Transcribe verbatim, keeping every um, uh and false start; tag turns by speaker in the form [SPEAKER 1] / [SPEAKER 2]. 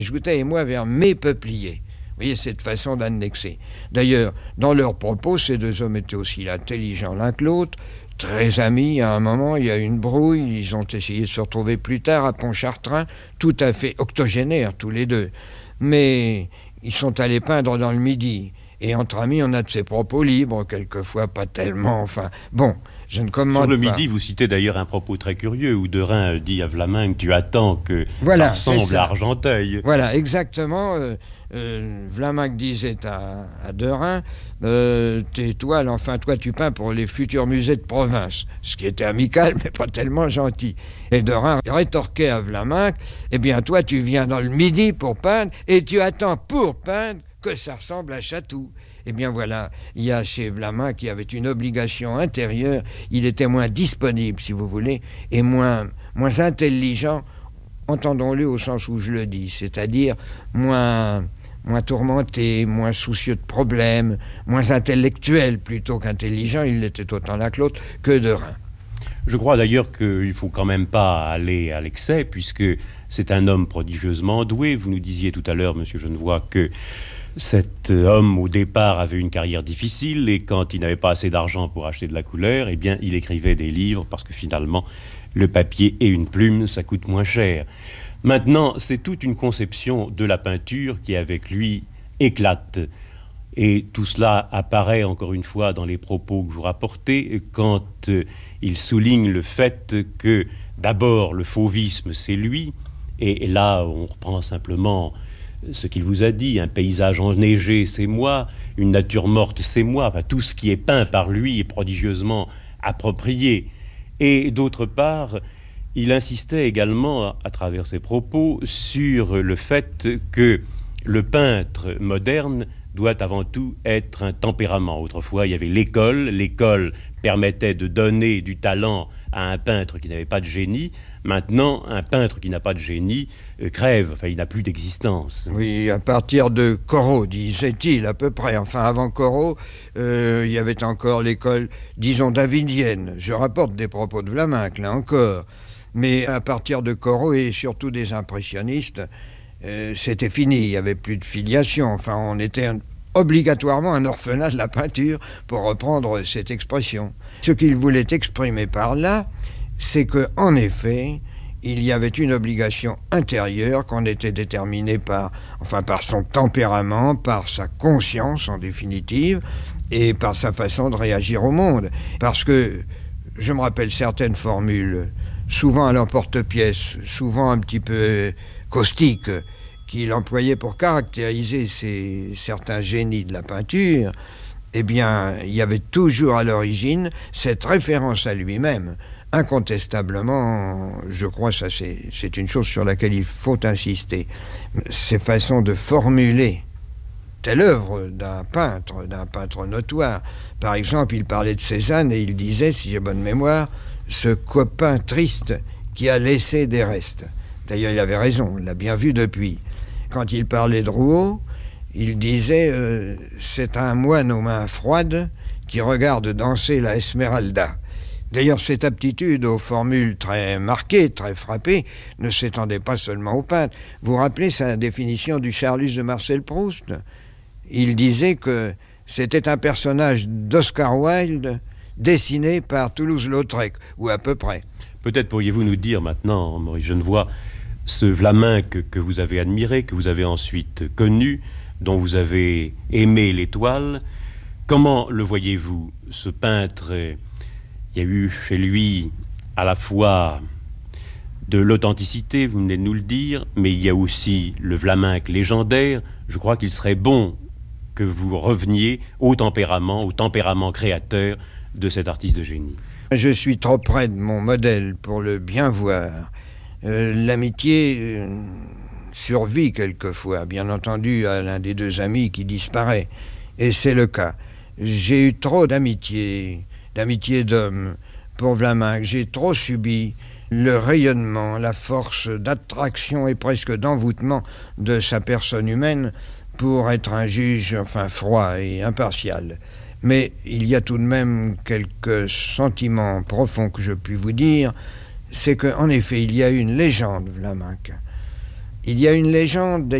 [SPEAKER 1] Joutet et moi vers mes peupliers. Vous voyez cette façon d'annexer. D'ailleurs, dans leurs propos, ces deux hommes étaient aussi intelligents l'un que l'autre, très amis. À un moment, il y a eu une brouille. Ils ont essayé de se retrouver plus tard à Pontchartrain, tout à fait octogénaires tous les deux. Mais ils sont allés peindre dans le Midi. Et entre amis, on a de ces propos libres, quelquefois pas tellement. Enfin, bon, je ne commente pas.
[SPEAKER 2] Sur le Midi, vous citez d'ailleurs un propos très curieux où Derain dit à Vlaminck, tu attends que
[SPEAKER 1] voilà,
[SPEAKER 2] ça ressemble à Argenteuil.
[SPEAKER 1] Voilà, exactement. Euh, euh, Vlaminck disait à, à Derain, euh, tes toiles, enfin toi tu peins pour les futurs musées de province. Ce qui était amical, mais pas tellement gentil. Et Derain rétorquait à Vlaminck, eh bien toi tu viens dans le Midi pour peindre et tu attends pour peindre que ça ressemble à Chatou. Eh bien voilà, il y a chez Vlaminck qui avait une obligation intérieure, il était moins disponible, si vous voulez, et moins, moins intelligent, entendons-le au sens où je le dis, c'est-à-dire moins, moins tourmenté, moins soucieux de problèmes, moins intellectuel plutôt qu'intelligent, il l'était autant l'un que l'autre, que Derain.
[SPEAKER 2] Je crois d'ailleurs qu'il ne faut quand même pas aller à l'excès, puisque c'est un homme prodigieusement doué. Vous nous disiez tout à l'heure, monsieur Genevoix, que cet homme, au départ, avait une carrière difficile et quand il n'avait pas assez d'argent pour acheter de la couleur, eh bien, il écrivait des livres parce que finalement, le papier et une plume, ça coûte moins cher. Maintenant, c'est toute une conception de la peinture qui, avec lui, éclate. Et tout cela apparaît, encore une fois, dans les propos que vous rapportez, quand euh, il souligne le fait que, d'abord, le fauvisme, c'est lui, et, et là, on reprend simplement ce qu'il vous a dit, un paysage enneigé, c'est moi, une nature morte, c'est moi, enfin, tout ce qui est peint par lui est prodigieusement approprié. Et d'autre part, il insistait également, à travers ses propos, sur le fait que le peintre moderne doit avant tout être un tempérament. Autrefois, il y avait l'école, l'école permettait de donner du talent à un peintre qui n'avait pas de génie. Maintenant, un peintre qui n'a pas de génie euh, crève, enfin, il n'a plus d'existence.
[SPEAKER 1] Oui, à partir de Corot, disait-il, à peu près. Enfin, avant Corot, euh, il y avait encore l'école, disons, davidienne. Je rapporte des propos de Vlaminck, là encore. Mais à partir de Corot, et surtout des impressionnistes, euh, c'était fini, il n'y avait plus de filiation. Enfin, on était un, obligatoirement un orphelinat de la peinture, pour reprendre cette expression. Ce qu'il voulait exprimer par là, c'est qu'en effet, il y avait une obligation intérieure qu'on était déterminé par, enfin, par son tempérament, par sa conscience en définitive, et par sa façon de réagir au monde. Parce que je me rappelle certaines formules, souvent à l'emporte-pièce, souvent un petit peu caustiques, qu'il employait pour caractériser ces, certains génies de la peinture. Eh bien, il y avait toujours à l'origine cette référence à lui-même. Incontestablement, je crois, ça c'est, c'est une chose sur laquelle il faut insister. Ces façons de formuler telle œuvre d'un peintre, d'un peintre notoire. Par exemple, il parlait de Cézanne et il disait, si j'ai bonne mémoire, ce copain triste qui a laissé des restes. D'ailleurs, il avait raison, il l'a bien vu depuis. Quand il parlait de Rouault, il disait euh, « c'est un moine aux mains froides qui regarde danser la Esmeralda ». D'ailleurs, cette aptitude aux formules très marquées, très frappées, ne s'étendait pas seulement aux peintres. Vous vous rappelez sa définition du Charlus de Marcel Proust ? Il disait que c'était un personnage d'Oscar Wilde dessiné par Toulouse-Lautrec, ou à peu près.
[SPEAKER 2] Peut-être pourriez-vous nous dire maintenant, Maurice Genevoix, ce Vlaminck que vous avez admiré, que vous avez ensuite connu, dont vous avez aimé l'étoile, comment le voyez-vous, ce peintre? Il y a eu chez lui à la fois de l'authenticité, vous venez de nous le dire, mais il y a aussi le Vlaminck légendaire. Je crois qu'il serait bon que vous reveniez au tempérament, au tempérament créateur de cet artiste de génie.
[SPEAKER 1] Je suis trop près de mon modèle pour le bien voir. Euh, l'amitié euh, survit quelquefois, bien entendu, à l'un des deux amis qui disparaît. Et c'est le cas. J'ai eu trop d'amitié, d'amitié d'homme pour Vlaminck. J'ai trop subi le rayonnement, la force d'attraction et presque d'envoûtement de sa personne humaine pour être un juge, enfin, froid et impartial. Mais il y a tout de même quelques sentiments profonds que je puis vous dire. C'est qu'en effet, il y a une légende Vlaminck. Il y a une légende